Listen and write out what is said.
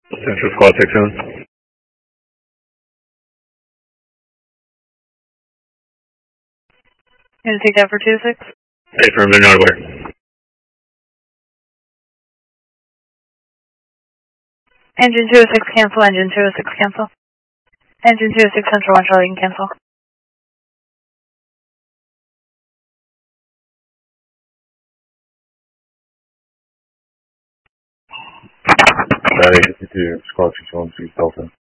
Central Squad 6-7. Gonna take that for 2-6? Affirm, they're not aware. Engine 206 cancel, engine 206 cancel. Engine 206 Central 1 Charlie can cancel. Charlie 52, Squad 61, 6 Delta.